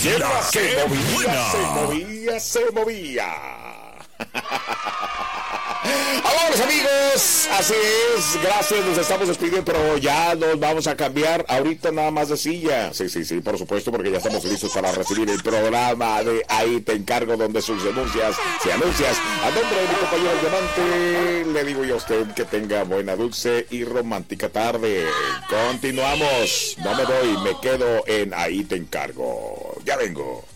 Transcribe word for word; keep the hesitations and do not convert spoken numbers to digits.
La se que movía, buena. se movía, se movía. Vámonos, amigos, así es, gracias, nos estamos despidiendo, pero ya nos vamos a cambiar ahorita nada más de silla. Sí, sí, sí, por supuesto, porque ya estamos listos para recibir el programa de Ahí Te Encargo, donde sus denuncias se anuncias. A nombre de mi compañero Diamante, le digo yo a usted que tenga buena, dulce y romántica tarde. Continuamos, no me voy, me quedo en Ahí Te Encargo. Ya vengo.